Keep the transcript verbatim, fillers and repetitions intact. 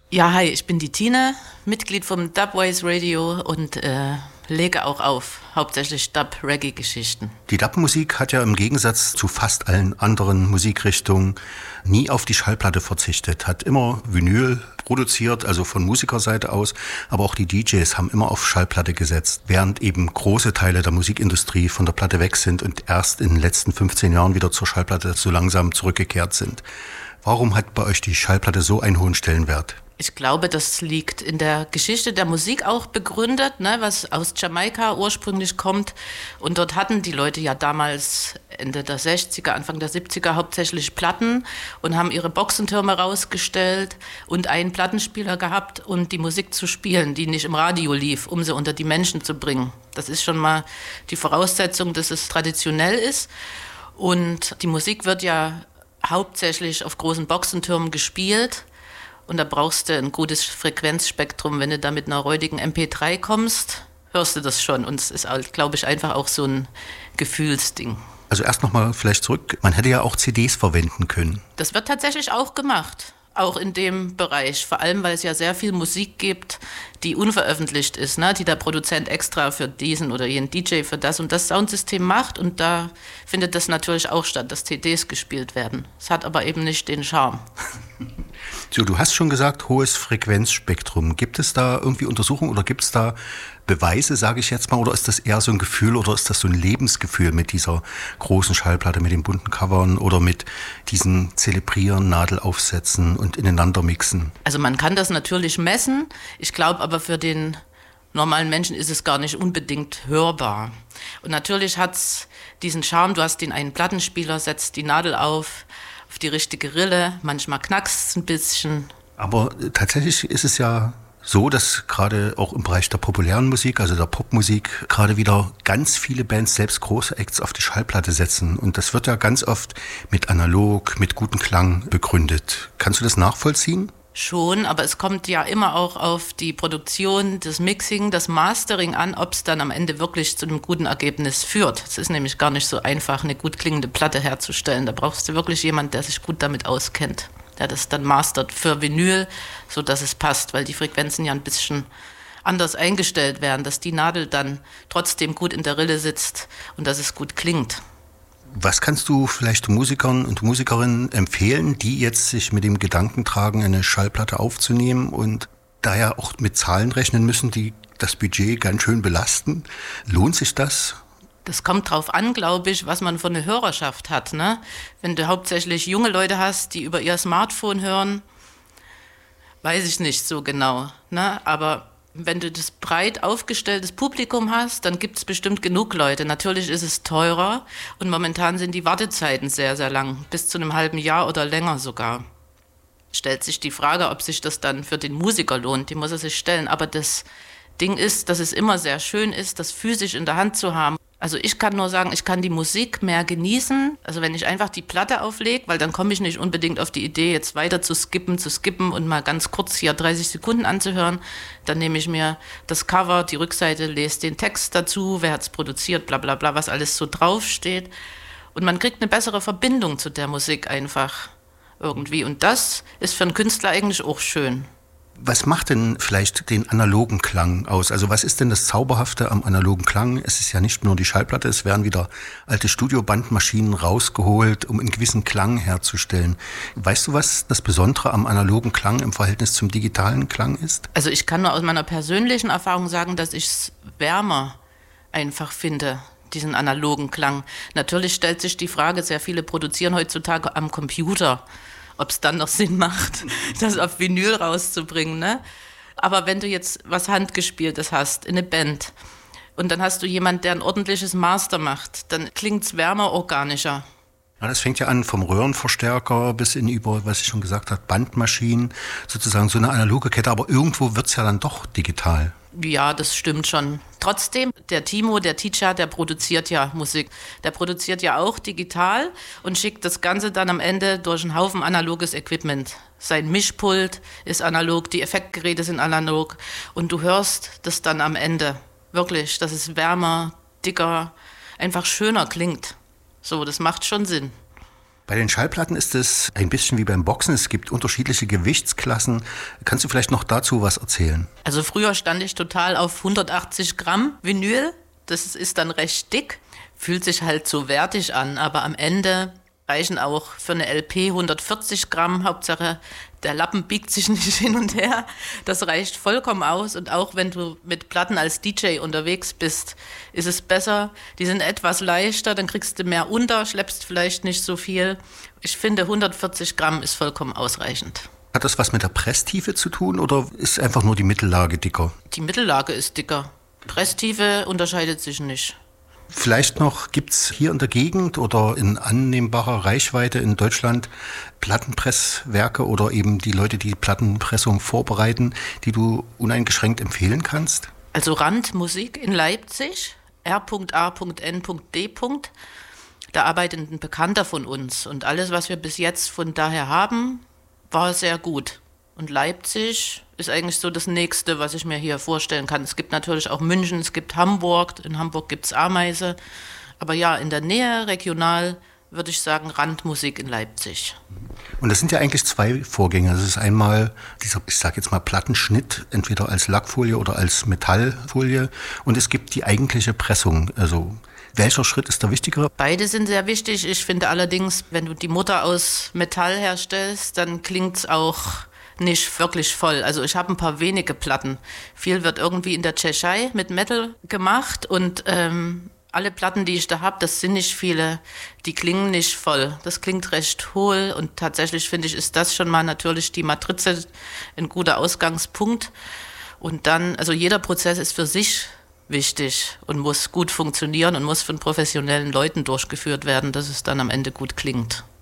Ja, hi, ich bin die Tine, Mitglied vom Dubwise Radio und äh, lege auch auf, hauptsächlich Dub-Reggae-Geschichten. Die Dub-Musik hat ja im Gegensatz zu fast allen anderen Musikrichtungen nie auf die Schallplatte verzichtet, hat immer Vinyl produziert, also von Musikerseite aus, aber auch die D Js haben immer auf Schallplatte gesetzt, während eben große Teile der Musikindustrie von der Platte weg sind und erst in den letzten fünfzehn Jahren wieder zur Schallplatte so langsam zurückgekehrt sind. Warum hat bei euch die Schallplatte so einen hohen Stellenwert? Ich glaube, das liegt in der Geschichte der Musik auch begründet, ne, was aus Jamaika ursprünglich kommt. Und dort hatten die Leute ja damals Ende der sechziger, Anfang der siebziger hauptsächlich Platten und haben ihre Boxentürme rausgestellt und einen Plattenspieler gehabt, um die Musik zu spielen, die nicht im Radio lief, um sie unter die Menschen zu bringen. Das ist schon mal die Voraussetzung, dass es traditionell ist. Und die Musik wird ja hauptsächlich auf großen Boxentürmen gespielt. Und da brauchst du ein gutes Frequenzspektrum. Wenn du da mit einer räudigen M P drei kommst, hörst du das schon. Und es ist, glaube ich, einfach auch so ein Gefühlsding. Also erst nochmal vielleicht zurück, man hätte ja auch C Ds verwenden können. Das wird tatsächlich auch gemacht, auch in dem Bereich. Vor allem, weil es ja sehr viel Musik gibt, die unveröffentlicht ist, ne? Die der Produzent extra für diesen oder jenen D J für das und das Soundsystem macht. Und da findet das natürlich auch statt, dass C Ds gespielt werden. Es hat aber eben nicht den Charme. So, du hast schon gesagt, hohes Frequenzspektrum. Gibt es da irgendwie Untersuchungen oder gibt es da Beweise, sage ich jetzt mal, oder ist das eher so ein Gefühl oder ist das so ein Lebensgefühl mit dieser großen Schallplatte, mit den bunten Covern oder mit diesen Zelebrieren, Nadelaufsätzen und ineinander mixen? Also man kann das natürlich messen. Ich glaube aber für den normalen Menschen ist es gar nicht unbedingt hörbar. Und natürlich hat es diesen Charme, du hast den einen Plattenspieler, setzt die Nadel auf, auf die richtige Rille, manchmal knackst es ein bisschen. Aber tatsächlich ist es ja so, dass gerade auch im Bereich der populären Musik, also der Popmusik, gerade wieder ganz viele Bands, selbst große Acts, auf die Schallplatte setzen. Und das wird ja ganz oft mit analog, mit gutem Klang begründet. Kannst du das nachvollziehen? Schon, aber es kommt ja immer auch auf die Produktion, das Mixing, das Mastering an, ob es dann am Ende wirklich zu einem guten Ergebnis führt. Es ist nämlich gar nicht so einfach, eine gut klingende Platte herzustellen. Da brauchst du wirklich jemanden, der sich gut damit auskennt, der das dann mastert für Vinyl, sodass es passt, weil die Frequenzen ja ein bisschen anders eingestellt werden, dass die Nadel dann trotzdem gut in der Rille sitzt und dass es gut klingt. Was kannst du vielleicht Musikern und Musikerinnen empfehlen, die jetzt sich mit dem Gedanken tragen, eine Schallplatte aufzunehmen und daher auch mit Zahlen rechnen müssen, die das Budget ganz schön belasten? Lohnt sich das? Das kommt drauf an, glaube ich, was man für eine Hörerschaft hat, ne? Wenn du hauptsächlich junge Leute hast, die über ihr Smartphone hören, weiß ich nicht so genau, ne? Aber wenn du das breit aufgestelltes Publikum hast, dann gibt es bestimmt genug Leute. Natürlich ist es teurer und momentan sind die Wartezeiten sehr, sehr lang, bis zu einem halben Jahr oder länger sogar. Stellt sich die Frage, ob sich das dann für den Musiker lohnt, die muss er sich stellen. Aber das Ding ist, dass es immer sehr schön ist, das physisch in der Hand zu haben. Also ich kann nur sagen, ich kann die Musik mehr genießen, also wenn ich einfach die Platte auflege, weil dann komme ich nicht unbedingt auf die Idee, jetzt weiter zu skippen, zu skippen und mal ganz kurz hier dreißig Sekunden anzuhören. Dann nehme ich mir das Cover, die Rückseite, lese den Text dazu, wer hat es produziert, bla bla bla, was alles so draufsteht. Und man kriegt eine bessere Verbindung zu der Musik einfach irgendwie. Und das ist für einen Künstler eigentlich auch schön. Was macht denn vielleicht den analogen Klang aus? Also was ist denn das Zauberhafte am analogen Klang? Es ist ja nicht nur die Schallplatte, es werden wieder alte Studiobandmaschinen rausgeholt, um einen gewissen Klang herzustellen. Weißt du, was das Besondere am analogen Klang im Verhältnis zum digitalen Klang ist? Also ich kann nur aus meiner persönlichen Erfahrung sagen, dass ich es wärmer einfach finde, diesen analogen Klang. Natürlich stellt sich die Frage, sehr viele produzieren heutzutage am Computer, ob es dann noch Sinn macht, das auf Vinyl rauszubringen, ne? Aber wenn du jetzt was Handgespieltes hast, in eine Band, und dann hast du jemanden, der ein ordentliches Master macht, dann klingt's wärmer, organischer. Ja, das fängt ja an vom Röhrenverstärker bis in über, was ich schon gesagt habe, Bandmaschinen, sozusagen so eine analoge Kette, aber irgendwo wird's ja dann doch digital. Ja, das stimmt schon. Trotzdem, der Timo, der Teacher, der produziert ja Musik. Der produziert ja auch digital und schickt das Ganze dann am Ende durch einen Haufen analoges Equipment. Sein Mischpult ist analog, die Effektgeräte sind analog und du hörst das dann am Ende. Wirklich, dass es wärmer, dicker, einfach schöner klingt. So, das macht schon Sinn. Bei den Schallplatten ist es ein bisschen wie beim Boxen. Es gibt unterschiedliche Gewichtsklassen. Kannst du vielleicht noch dazu was erzählen? Also früher stand ich total auf hundertachtzig Gramm Vinyl. Das ist dann recht dick. Fühlt sich halt so wertig an. Aber am Ende reichen auch für eine L P hundertvierzig Gramm. Hauptsache, der Lappen biegt sich nicht hin und her. Das reicht vollkommen aus. Und auch wenn du mit Platten als D J unterwegs bist, ist es besser. Die sind etwas leichter, dann kriegst du mehr unter, schleppst vielleicht nicht so viel. Ich finde, hundertvierzig Gramm ist vollkommen ausreichend. Hat das was mit der Presstiefe zu tun oder ist einfach nur die Mittellage dicker? Die Mittellage ist dicker. Presstiefe unterscheidet sich nicht. Vielleicht noch, gibt es hier in der Gegend oder in annehmbarer Reichweite in Deutschland Plattenpresswerke oder eben die Leute, die Plattenpressung vorbereiten, die du uneingeschränkt empfehlen kannst? Also Randmusik in Leipzig, R A N D. Da arbeitet ein Bekannter von uns und alles, was wir bis jetzt von daher haben, war sehr gut. Und Leipzig ist eigentlich so das Nächste, was ich mir hier vorstellen kann. Es gibt natürlich auch München, es gibt Hamburg. In Hamburg gibt es Ameise. Aber ja, in der Nähe, regional, würde ich sagen, Randmusik in Leipzig. Und das sind ja eigentlich zwei Vorgänge. Das ist einmal dieser, ich sage jetzt mal, Plattenschnitt, entweder als Lackfolie oder als Metallfolie. Und es gibt die eigentliche Pressung. Also welcher Schritt ist der wichtigere? Beide sind sehr wichtig. Ich finde allerdings, wenn du die Mutter aus Metall herstellst, dann klingt es auch nicht wirklich voll. Also ich habe ein paar wenige Platten. Viel wird irgendwie in der Tschechei mit Metal gemacht und ähm, alle Platten, die ich da habe, das sind nicht viele, die klingen nicht voll. Das klingt recht hohl und tatsächlich finde ich, ist das schon mal natürlich die Matrize ein guter Ausgangspunkt. Und dann, also jeder Prozess ist für sich wichtig und muss gut funktionieren und muss von professionellen Leuten durchgeführt werden, dass es dann am Ende gut klingt.